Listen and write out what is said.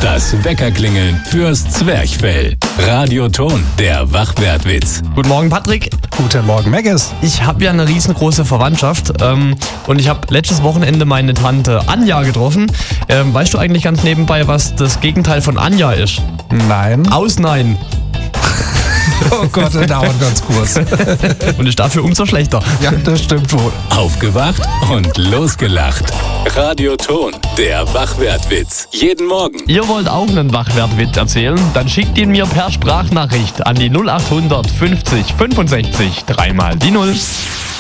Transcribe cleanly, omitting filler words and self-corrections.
Das Weckerklingeln fürs Zwerchfell. Radioton, der Wachwertwitz. Guten Morgen, Patrick. Guten Morgen, Meggis. Ich habe ja eine riesengroße Verwandtschaft und ich habe letztes Wochenende meine Tante Anja getroffen. Weißt du eigentlich ganz nebenbei, was das Gegenteil von Anja ist? Nein. Ausnein. Oh Gott, der dauert ganz kurz. Und ist dafür umso schlechter. Ja, das stimmt wohl. Aufgewacht und losgelacht. Radioton, der Wachwertwitz. Jeden Morgen. Ihr wollt auch einen Wachwertwitz erzählen? Dann schickt ihn mir per Sprachnachricht an die 0800 50 65 3 mal die 0.